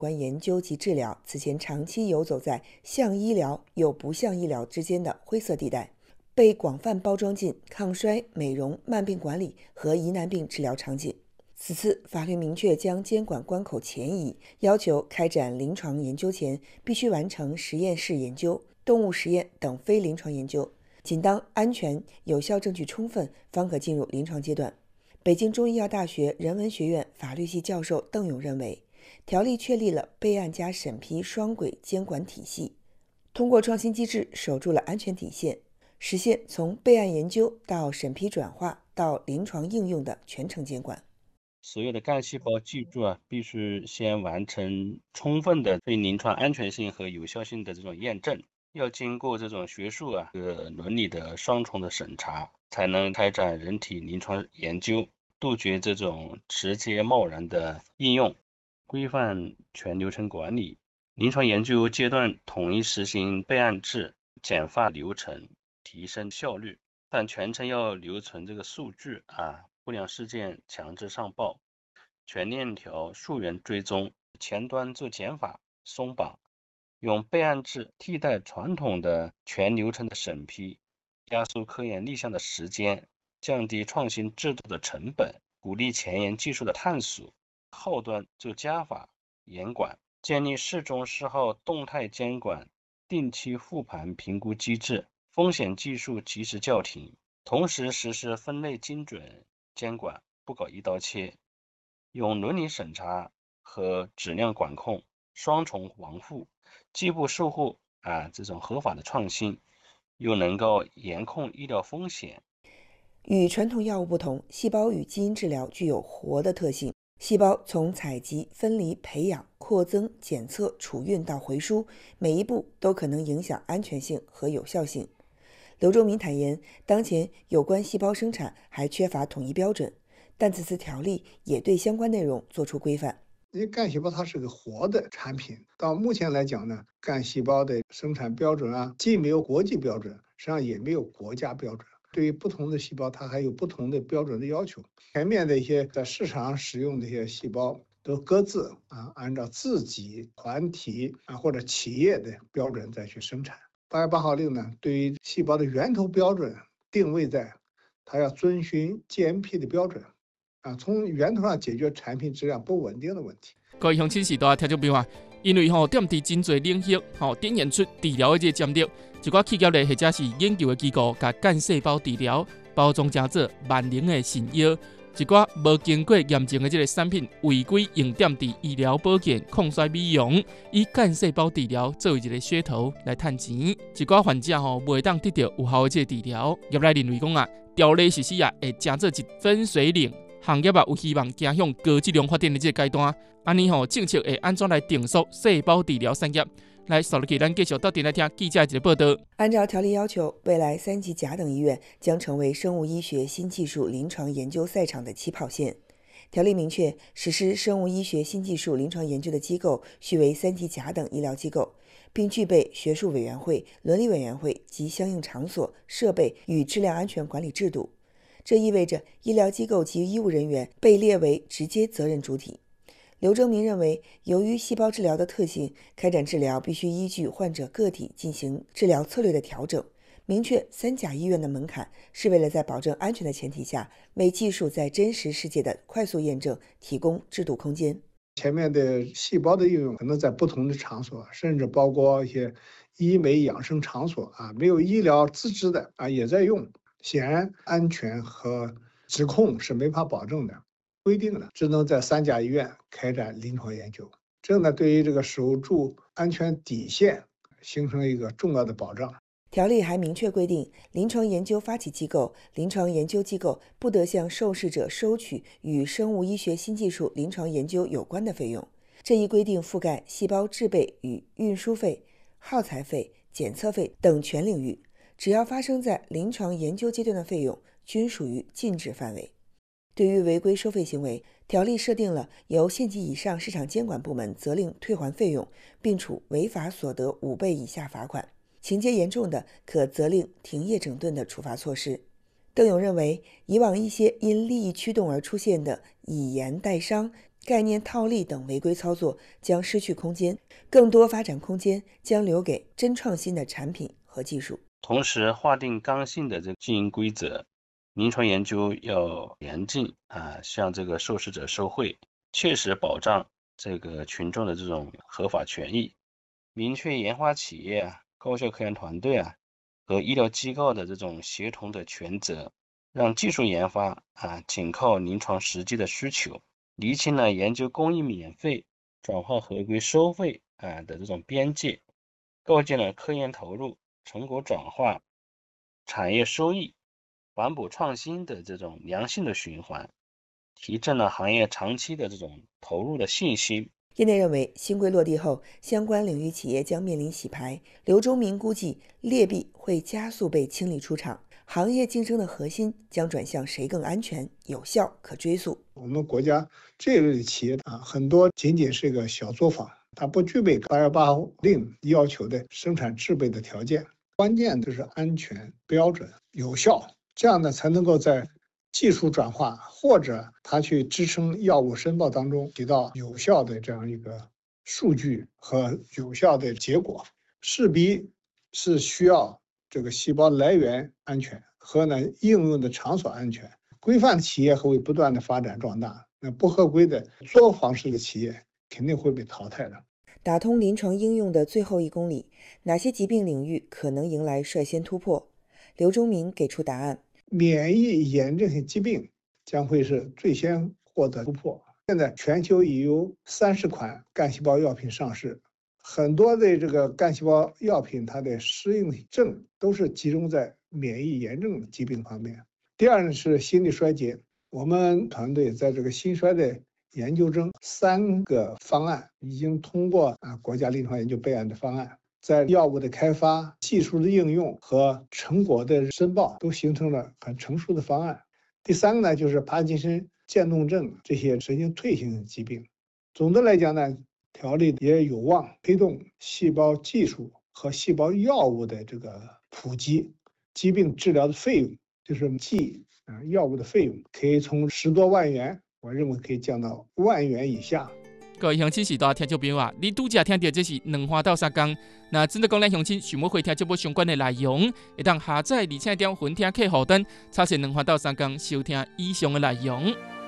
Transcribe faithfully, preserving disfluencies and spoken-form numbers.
关研究及治疗此前长期游走在像医疗又不像医疗之间的灰色地带，被广泛包装进抗衰、美容、慢病管理和疑难病治疗场景。此次法律明确将监管关口前移，要求开展临床研究前必须完成实验室研究、动物实验等非临床研究，仅当安全有效证据充分，方可进入临床阶段。北京中医药大学人文学院法律系教授邓勇认为，条例确立了备案加审批双轨监管体系，通过创新机制守住了安全底线，实现从备案研究到审批转化到临床应用的全程监管。 所有的干细胞技术啊，必须先完成充分的对临床安全性和有效性的这种验证，要经过这种学术啊和伦理的双重的审查，才能开展人体临床研究，杜绝这种直接贸然的应用，规范全流程管理。临床研究阶段统一实行备案制，简化流程，提升效率，但全程要留存这个数据啊。不良事件强制上报，全链条溯源追踪，前端做减法松绑，用备案制替代传统的全流程的审批，加速科研立项的时间，降低创新制度的成本，鼓励前沿技术的探索，后端做加法严管，建立事中事后动态监管，定期复盘评估机制，风险技术及时叫停，同时实施分类精准监管，不搞一刀切，用伦理审查和质量管控双重防护，既不收获啊这种合法的创新，又能够严控医疗风险。 与传统药物不同，细胞与基因治疗具有活的特性。细胞从采集、分离、培养、扩增、检测、储运到回输，每一步都可能影响安全性和有效性。刘忠民坦言，当前有关细胞生产还缺乏统一标准，但此次条例也对相关内容作出规范。 因为干细胞它是个活的产品，到目前来讲呢，干细胞的生产标准啊，既没有国际标准，实际上也没有国家标准。对于不同的细胞，它还有不同的标准的要求。前面的一些在市场上使用的一些细胞，都各自啊按照自己团体啊或者企业的标准再去生产。八月八号令呢，对于细胞的源头标准定位在，它要遵循 G M P 的标准。啊，从源头上解决产品质量不稳定的问题。 各位乡亲时代听众朋友啊，因为吼踮伫真侪领域吼展现出治疗的这个潜力，一寡企业咧或者是研究的机构，甲干细胞治疗包装成做万能的神药。一寡无经过验证的这个产品违规用踮伫医疗保健、抗衰美容，以干细胞治疗作为一个噱头来赚钱。一寡患者吼袂当得到有效的这个治疗，业内认为讲啊，条例实施啊会成做一分水岭。行业啊有希望走向高质量发展的这个阶段，安尼吼政策会安怎来定缩细胞治疗产业？来，扫落去，咱继续到店来听记者一个报道。 按照条例要求，未来三级甲等医院将成为生物医学新技术临床研究赛场的起跑线。条例明确，实施生物医学新技术临床研究的机构须为三级甲等医疗机构，并具备学术委员会、伦理委员会及相应场所、设备与质量安全管理制度。这意味着医疗机构及医务人员被列为直接责任主体。刘征民认为，由于细胞治疗的特性，开展治疗必须依据患者个体进行治疗策略的调整。明确三甲医院的门槛，是为了在保证安全的前提下，为技术在真实世界的快速验证提供制度空间。 前面的细胞的应用可能在不同的场所，甚至包括一些医美养生场所啊，没有医疗资质的啊也在用。显然，安全和质控是没法保证的，规定了只能在三甲医院开展临床研究。这呢，对于这个守住安全底线形成一个重要的保障。 条例还明确规定，临床研究发起机构、临床研究机构不得向受试者收取与生物医学新技术临床研究有关的费用。这一规定覆盖细胞制备与运输费、耗材费、检测费等全领域。只要发生在临床研究阶段的费用，均属于禁止范围。对于违规收费行为，条例设定了由县级以上市场监管部门责令退还费用，并处违法所得五倍以下罚款，情节严重的可责令停业整顿的处罚措施。邓勇认为，以往一些因利益驱动而出现的以言代商、 概念套利等违规操作将失去空间，更多发展空间将留给真创新的产品和技术。 同时，划定刚性的这个经营规则，临床研究要严禁啊，向这个受试者受贿，切实保障这个群众的这种合法权益，明确研发企业啊、高校科研团队啊和医疗机构的这种协同的权责，让技术研发啊仅靠临床实际的需求，厘清了研究公益免费转化合规收费啊的这种边界，构建了科研投入、成果转化、产业收益、环保创新的这种良性的循环，提振了行业长期的这种投入的信心。 业内认为，新规落地后，相关领域企业将面临洗牌。刘忠明估计，劣币会加速被清理出场，行业竞争的核心将转向谁更安全、有效、可追溯。 我们国家这类的企业啊，很多仅仅是一个小作坊，它不具备八幺八令要求的生产制备的条件。关键就是安全、标准、有效，这样呢才能够在技术转化或者它去支撑药物申报当中起到有效的这样一个数据和有效的结果，势必是需要这个细胞来源安全和呢应用的场所安全。规范企业会不断的发展壮大，那不合规的作坊式的企业肯定会被淘汰的。 打通临床应用的最后一公里，哪些疾病领域可能迎来率先突破？刘忠明给出答案。 免疫炎症性疾病将会是最先获得突破。现在全球已有三十款干细胞药品上市，很多的这个干细胞药品它的适应症都是集中在免疫炎症疾病方面。第二呢是心力衰竭，我们团队在这个心衰的研究中，三个方案已经通过啊国家临床研究备案的方案。在药物的开发、技术的应用和成果的申报都形成了很成熟的方案。第三个呢，就是帕金森、渐冻症这些神经退行疾病。总的来讲呢，条例也有望推动细胞技术和细胞药物的这个普及，疾病治疗的费用，就是剂啊药物的费用，可以从十多万元，我认为可以降到万元以下。 各位乡亲时代听众朋友啊，你拄则听到这是两花到三工。那真的讲咱乡亲想要回听节目相关的内容，会当下载而且点分听客户端，查询两花到三工收听以上的内容。